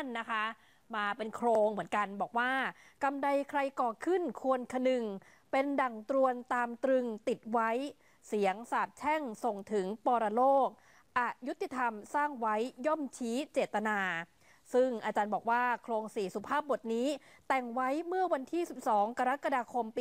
สั้นนะคะมาเป็นโครงเหมือนกันบอกว่ากำไดใครก่อขึ้นควรคนึงเป็นดั่งตรวนตามตรึงติดไว้เสียงสาปแช่งส่งถึงปรโลกอยุติธรรมสร้างไว้ย่อมชี้เจตนาซึ่งอาจารย์บอกว่าโครง4สุภาพบทนี้แต่งไว้เมื่อวันที่ 12 กรกฎาคมปี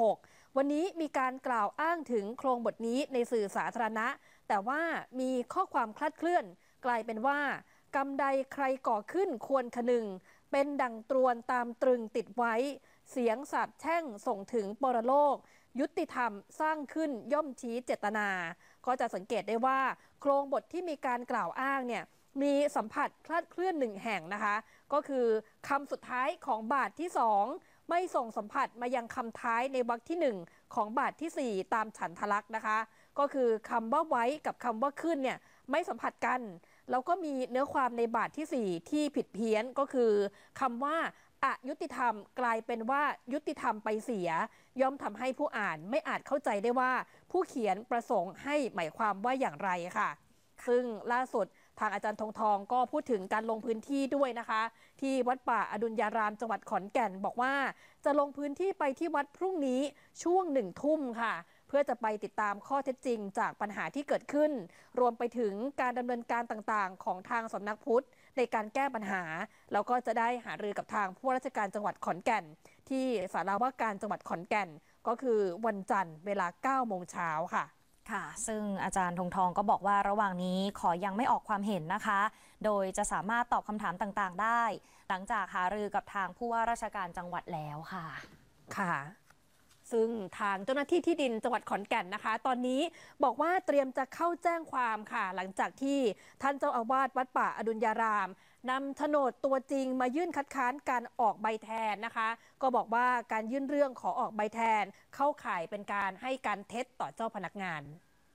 66 วันนี้มีการกล่าวอ้างถึงโครงบทนี้ในสื่อสาธารณะแต่ว่ามีข้อความคลาดเคลื่อนกลายเป็นว่ากำไดใครก่อขึ้นควรคนึงเป็นดั่งตรวนตามตรึงติดไว้เสียงสาปแช่งส่งถึงปรโลกยุติธรรมสร้างขึ้นย่อมชี้เจตนาก็จะสังเกตได้ว่าโครงบทที่มีการกล่าวอ้างเนี่ยมีสัมผัสคลาดเคลื่อนหนึ่งแห่งนะคะก็คือคำสุดท้ายของบาทที่2ไม่ส่งสัมผัสมายังคำท้ายในวรรคที่1ของบาทที่4ตามฉันทลักษณ์นะคะก็คือคำว่าไว้กับคำว่าขึ้นเนี่ยไม่สัมผัสกันแล้วก็มีเนื้อความในบาทที่4ที่ผิดเพี้ยนก็คือคำว่าอยุติธรรมกลายเป็นว่ายุติธรรมไปเสียย่อมทำให้ผู้อ่านไม่อาจเข้าใจได้ว่าผู้เขียนประสงค์ให้หมายความว่าอย่างไรค่ะซึ่งล่าสุดทางอาจารย์ทองก็พูดถึงการลงพื้นที่ด้วยนะคะที่วัดป่าอดุลยารามจังหวัดขอนแก่นบอกว่าจะลงพื้นที่ไปที่วัดพรุ่งนี้ช่วง1 ทุ่มค่ะเพื่อจะไปติดตามข้อเท็จจริงจากปัญหาที่เกิดขึ้นรวมไปถึงการดำเนินการต่างๆของทางสำนักพุทธในการแก้ปัญหาแล้วก็จะได้หารือกับทางผู้ว่าราชการจังหวัดขอนแก่นที่ศาลาว่าการจังหวัดขอนแก่นก็คือวันจันทร์เวลา 9 โมงเช้าค่ะค่ะซึ่งอาจารย์ธงทองก็บอกว่าระหว่างนี้ขอยังไม่ออกความเห็นนะคะโดยจะสามารถตอบคำถามต่างๆได้หลังจากหารือกับทางผู้ว่าราชการจังหวัดแล้วค่ะค่ะซึ่งทางเจ้าหน้าที่ที่ดินจังหวัดขอนแก่นนะคะตอนนี้บอกว่าเตรียมจะเข้าแจ้งความค่ะหลังจากที่ท่านเจ้าอาวาสวัดป่าอดุลยารามนำโฉนดตัวจริงมายื่นคัดค้านการออกใบแทนนะคะก็บอกว่าการยื่นเรื่องขอออกใบแทนเข้าข่ายเป็นการให้การเท็จต่อเจ้าพนักงาน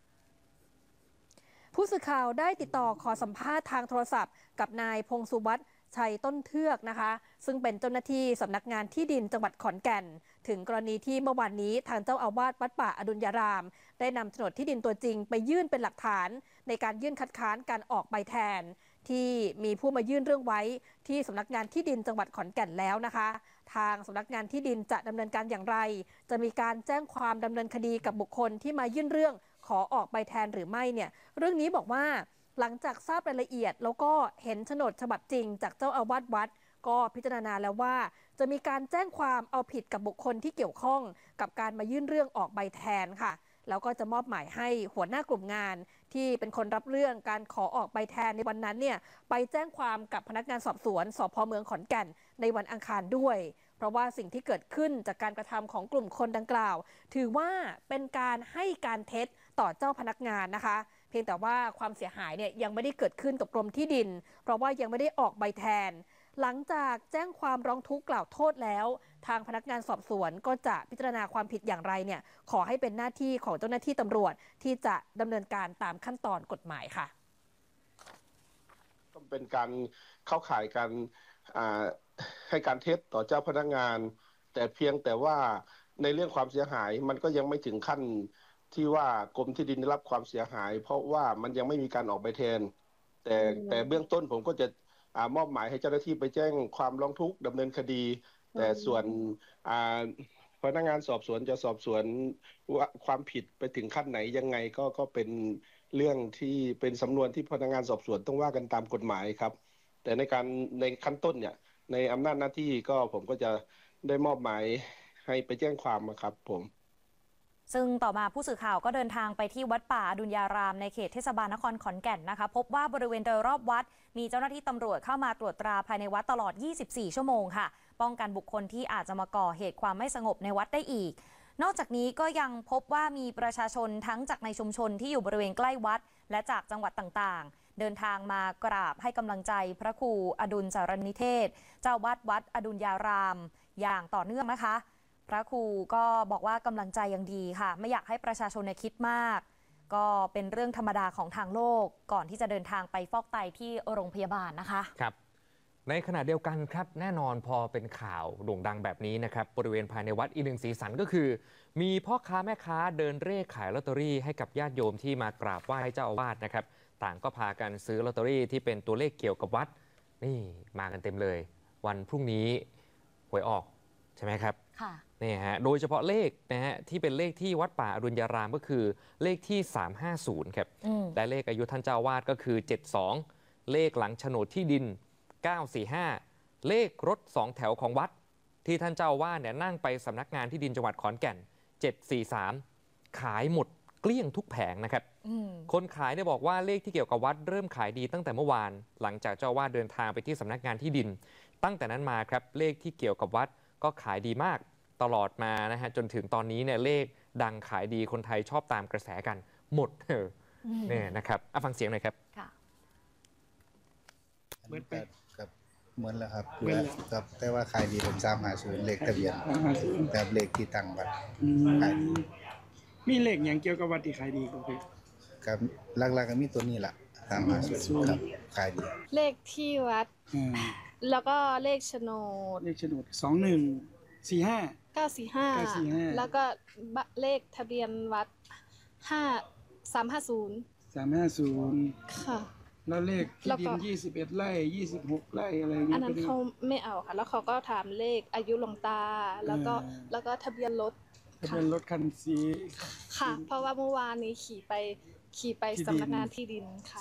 ผู้สื่อข่าวได้ติดต่อขอสัมภาษณ์ทางโทรศัพท์กับนายพงสุวัฒน์ชัยต้นเทือกนะคะซึ่งเป็นเจ้าหน้าที่สำนักงานที่ดินจังหวัดขอนแก่นถึงกรณีที่เมื่อวานนี้ทางเจ้าอาวาสวัดป่าอดุลยารามได้นำโฉนดที่ดินตัวจริงไปยื่นเป็นหลักฐานในการยื่นคัดค้านการออกใบแทนที่มีผู้มายื่นเรื่องไว้ที่สำนักงานที่ดินจังหวัดขอนแก่นแล้วนะคะทางสำนักงานที่ดินจะดำเนินการอย่างไรจะมีการแจ้งความดำเนินคดีกับบุคคลที่มายื่นเรื่องขอออกใบแทนหรือไม่เนี่ยเรื่องนี้บอกว่าหลังจากทราบรายละเอียดแล้วก็เห็นโฉนดฉบับจริงจากเจ้าอาวาสวัดก็พิจารณาแล้วว่าจะมีการแจ้งความเอาผิดกับบุคคลที่เกี่ยวข้องกับการมายื่นเรื่องออกใบแทนค่ะแล้วก็จะมอบหมายให้หัวหน้ากลุ่มงานที่เป็นคนรับเรื่องการขอออกใบแทนในวันนั้นเนี่ยไปแจ้งความกับพนักงานสอบสวนสพ.เมืองขอนแก่นในวันอังคารด้วยเพราะว่าสิ่งที่เกิดขึ้นจากการกระทำของกลุ่มคนดังกล่าวถือว่าเป็นการให้การเท็จต่อเจ้าพนักงานนะคะเพียงแต่ว่าความเสียหายเนี่ยยังไม่ได้เกิดขึ้นกับกรมที่ดินเพราะว่ายังไม่ได้ออกใบแทนหลังจากแจ้งความร้องทุกข์กล่าวโทษแล้วทางพนักงานสอบสวนก็จะพิจารณาความผิดอย่างไรเนี่ยขอให้เป็นหน้าที่ของเจ้าหน้าที่ตำรวจที่จะดำเนินการตามขั้นตอนกฎหมายค่ะต้องเป็นการเข้าข่ายการให้การเท็จต่อเจ้าพนักงานแต่เพียงแต่ว่าในเรื่องความเสียหายมันก็ยังไม่ถึงขั้นที่ว่ากรมที่ดินได้รับความเสียหายเพราะว่ามันยังไม่มีการออกใบแทนแต่เบื้องต้นผมก็จะมอบหมายให้เจ้าหน้าที่ไปแจ้งความร้องทุกข์ดำเนินคดีแต่ส่วนพนักงานสอบสวนจะสอบสวนว่าความผิดไปถึงขั้นไหนยังไงก็เป็นเรื่องที่เป็นสำนวนที่พนักงานสอบสวนต้องว่ากันตามกฎหมายครับแต่ในขั้นต้นเนี่ยในอำนาจหน้าที่ก็ผมก็จะได้มอบหมายให้ไปแจ้งความครับผมซึ่งต่อมาผู้สื่อข่าวก็เดินทางไปที่วัดป่าอดุลยารามในเขตเทศบาลนครขอนแก่นนะคะพบว่าบริเวณโดยรอบวัดมีเจ้าหน้าที่ตำรวจเข้ามาตรวจตราภายในวัดตลอด 24 ชั่วโมงค่ะป้องกันบุคคลที่อาจจะมาก่อเหตุความไม่สงบในวัดได้อีกนอกจากนี้ก็ยังพบว่ามีประชาชนทั้งจากในชุมชนที่อยู่บริเวณใกล้วัดและจากจังหวัดต่างๆเดินทางมากราบให้กำลังใจพระครูอดุลสารนิเทศเจ้าวัดอดุลยารามอย่างต่อเนื่องนะคะพระครูก็บอกว่ากำลังใจยังดีค่ะไม่อยากให้ประชาชนคิดมากก็เป็นเรื่องธรรมดาของทางโลกก่อนที่จะเดินทางไปฟอกไตที่โรงพยาบาลนะคะครับในขณะเดียวกันครับแน่นอนพอเป็นข่าวโด่งดังแบบนี้นะครับบริเวณภายในวัดอีกหนึ่งสีสันก็คือมีพ่อค้าแม่ค้าเดินเร่ขายลอตเตอรี่ให้กับญาติโยมที่มากราบไหว้เจ้าอาวาสนะครับต่างก็พากันซื้อลอตเตอรี่ที่เป็นตัวเลขเกี่ยวกับวัดนี่มากันเต็มเลย วันพรุ่งนี้หวยออกใช่ไหมครับค่ะนี่ฮะโดยเฉพาะเลขนะฮะที่เป็นเลขที่วัดป่าอรุณยารามก็คือเลขที่350ครับและเลขอายุท่านเจ้าวาดก็คือ72เลขหลังโฉนดที่ดิน945เลขรถ2แถวของวัดที่ท่านเจ้าวาดเนี่ยนั่งไปสำนักงานที่ดินจังหวัดขอนแก่น743ขายหมดเกลี้ยงทุกแผงนะครับคนขายเนี่ยบอกว่าเลขที่เกี่ยวกับวัดเริ่มขายดีตั้งแต่เมื่อวานหลังจากเจ้าวาดเดินทางไปที่สำนักงานที่ดินตั้งแต่นั้นมาครับเลขที่เกี่ยวกับวัดก็ขายดีมากตลอดมานะฮะจนถึงตอนนี้เนี่ยเลขดังขายดีคนไทยชอบตามกระแสกันหมดเนี่ยนะครับฟังเสียงหน่อยครับเหมือนกับเหมือนแล้วครับเหมือนครับแต่ว่าขายดีเป็น350เลขทะเบียนแบบเลขที่ตั้งบัตรขายดีมีเลขอย่างเกี่ยวกับวัดที่ขายดีก็คือกับหลักๆก็มีตัวนี้ล่ะ350ครับขายดีเลขที่วัด แล้วก็เลขโฉนดเลขโฉนด2145 945 แล้วก็เลขทะเบียนวัด350 350 ค่ะแล้วเลขแล้ที่วดิก็น21 ไร่ 26 ไร่อะไรเงี้ยอันนั้นเขาไม่เอาค่ะ แล้วเขาก็ถามเลขอายุหลวงตา แล้วก็ทะเบียนรถจะเป็นรถคันสีค่ะ เพราะว่าเมื่อวานนี้ขี่ไปที่ดินสำนักงานที่ดินค่ะ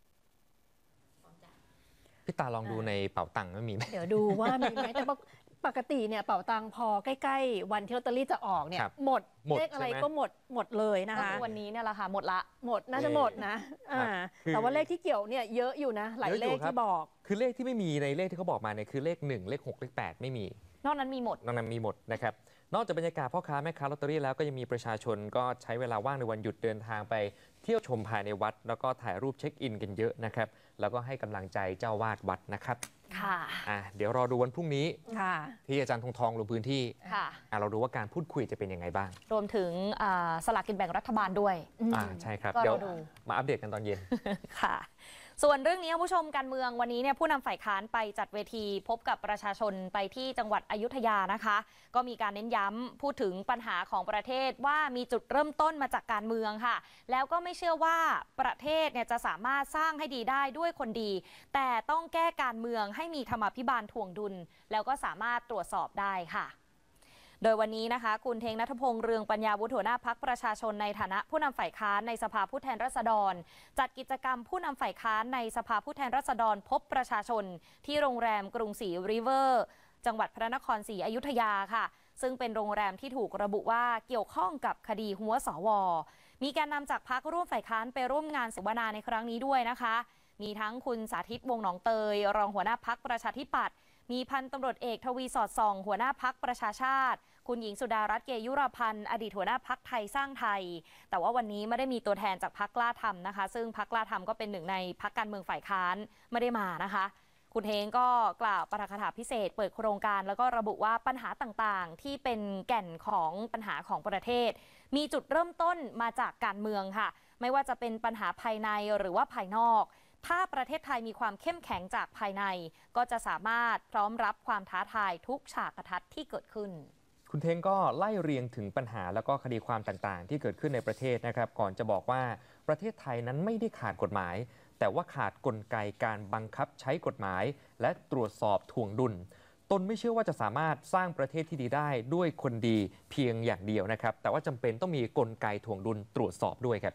พี่ตาลองดูในเป๋าตังค์ไม่มีไหมเดี๋ยวดูว่ามีไหมแต่ปกติเนี่ยเป๋าตังพอใกล้ๆวันที่ลอตเตอรี่จะออกเนี่ยครับหมดหมดเลขอะไรใช่ไหมก็หมดเลยนะก็คะคือวันนี้เนี่ยแหละค่ะหมดละหมดน่าจะหมดนะคือแต่ว่าเลขที่เกี่ยวเนี่ยเยอะอยู่นะหลายเยอะอยู่เลขครับที่บอกคือเลขที่ไม่มีในเลขที่เขาบอกมาเนี่ยคือเลข1เลข6เลข8ไม่มีนอกนั้นมีหมดนอกนั้นมีหมดนะครับนอกจากบรรยากาศพ่อค้าแม่ค้าลอตเตอรี่แล้วก็ยังมีประชาชนก็ใช้เวลาว่างในวันหยุดเดินทางไปเที่ยวชมภายในวัด แล้วก็ถ่ายรูปเช็คอินกันเยอะนะครับแล้วก็ให้กำลังใจเจ้าวาดวัดนะครับค่ะเดี๋ยวรอดูวันพรุ่งนี้ค่ะที่อาจารย์ทองลงพื้นที่ค่ะเราดูว่าการพูดคุยจะเป็นยังไงบ้างรวมถึงสลากกินแบ่งรัฐบาลด้วยใช่ครับก็เดี๋ยวรอดูมาอัปเดตกันตอนเย็นค่ะ ส่วนเรื่องนี้คุณผู้ชมการเมืองวันนี้เนี่ยผู้นำฝ่ายค้านไปจัดเวทีพบกับประชาชนไปที่จังหวัดอยุธยานะคะ ก็มีการเน้นย้ำพูดถึงปัญหาของประเทศว่ามีจุดเริ่มต้นมาจากการเมืองค่ะ แล้วก็ไม่เชื่อว่าประเทศเนี่ยจะสามารถสร้างให้ดีได้ด้วยคนดี แต่ต้องแก้การเมืองให้มีธรรมาภิบาลถ่วงดุลแล้วก็สามารถตรวจสอบได้ค่ะโดยวันนี้นะคะคุณเทงณัฐพงษ์เรืองปัญญาวุฒิหัวหน้าพรรคประชาชนในฐานะผู้นำฝ่ายค้านในสภาผู้แทนราษฎรจัดกิจกรรมผู้นำฝ่ายค้านในสภาผู้แทนราษฎรพบประชาชนที่โรงแรมกรุงศรีริเวอร์จังหวัดพระนครศรีอยุธยาค่ะซึ่งเป็นโรงแรมที่ถูกระบุว่าเกี่ยวข้องกับคดีหัวสว.มีการนำจากพรรคร่วมฝ่ายค้านไปร่วมงานเสวนาในครั้งนี้ด้วยนะคะมีทั้งคุณสาธิตวงศ์หนองเตยรองหัวหน้าพรรคประชาธิปัตย์มีพันตำรวจเอกทวีสอดส่องหัวหน้าพรรคประชาชาติคุณหญิงสุดารัตน์เกยุราพันธ์อดีตหัวหน้าพรรคไทยสร้างไทยแต่ว่าวันนี้ไม่ได้มีตัวแทนจากพรรคกล้าทำนะคะซึ่งพรรคกล้าทำก็เป็นหนึ่งในพรรคการเมืองฝ่ายค้านไม่ได้มานะคะคุณเทงก็กล่าวปาฐกถาพิเศษเปิดโครงการแล้วก็ระบุว่าปัญหาต่างๆที่เป็นแก่นของปัญหาของประเทศมีจุดเริ่มต้นมาจากการเมืองค่ะไม่ว่าจะเป็นปัญหาภายในหรือว่าภายนอกถ้าประเทศไทยมีความเข้มแข็งจากภายในก็จะสามารถพร้อมรับความท้าทายทุกฉากทัศน์ที่เกิดขึ้นคุณเทงก็ไล่เรียงถึงปัญหาแล้วก็คดีความต่างๆที่เกิดขึ้นในประเทศนะครับก่อนจะบอกว่าประเทศไทยนั้นไม่ได้ขาดกฎหมายแต่ว่าขาดกลไกการบังคับใช้กฎหมายและตรวจสอบถ่วงดุลตนไม่เชื่อว่าจะสามารถสร้างประเทศที่ดีได้ด้วยคนดีเพียงอย่างเดียวนะครับแต่ว่าจำเป็นต้องมีกลไกถ่วงดุลตรวจสอบด้วยครับ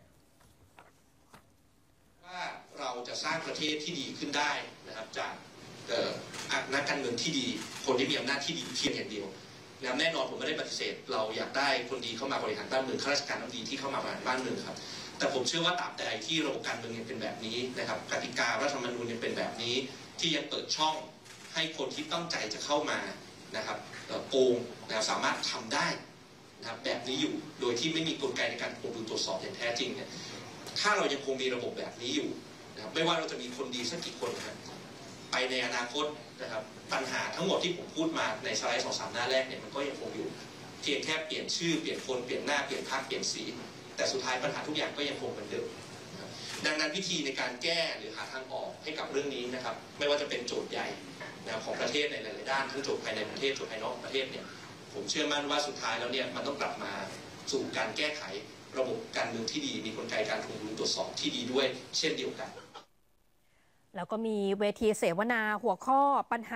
ว่าเราจะสร้างประเทศที่ดีขึ้นได้นะครับจากนักการเมืองที่ดีคนที่มีอำนาจที่ดีเพียงอย่างเดียวนะครับแน่นอนผมไม่ได้ปฏิเสธเราอยากได้คนดีเข้ามาบริหารบ้านเมืองข้าราชการน้ำดีที่เข้ามาบริหารบ้านเมืองครับแต่ผมเชื่อว่าตราบใดที่ระบบการเมืองยังเป็นแบบนี้นะครับกติการัฐธรรมนูญยังเป็นแบบนี้ที่ยังเปิดช่องให้คนที่ตั้งใจจะเข้ามานะครับโกงนะครับสามารถทำได้นะครับแบบนี้อยู่โดยที่ไม่มีกลไกในการควบคุมตรวจสอบอย่างแท้จริงเนี่ยถ้าเรายังคงมีระบบแบบนี้อยู่นะครับไม่ว่าเราจะมีคนดีสักกี่คนนะครับไปในอนาคตนะครับปัญหาทั้งหมดที่ผมพูดมาในสไลด์2-3 หน้าแรกเนี่ยมันก็ยังคงอยู่เพียงแค่เปลี่ยนชื่อเปลี่ยนคนเปลี่ยนหน้าเปลี่ยนพรรคเปลี่ยนสีแต่สุดท้ายปัญหาทุกอย่างก็ยังคงเหมือนเดิมดังนั้นวิธีในการแก้หรือหาทางออกให้กับเรื่องนี้นะครับไม่ว่าจะเป็นโจทย์ใหญ่นะครับของประเทศในหลายๆด้านทั้งโจทย์ภายในประเทศโจทย์ภายนอกประเทศเนี่ยผมเชื่อมั่นว่าสุดท้ายแล้วเนี่ยมันต้องกลับมาสู่การแก้ไขระบบการเมืองที่ดีมีกลไกการถ่วงดุลตรวจสอบที่ดีด้วยเช่นเดียวกันแล้วก็มีเวทีเสวนาหัวข้อปัญหา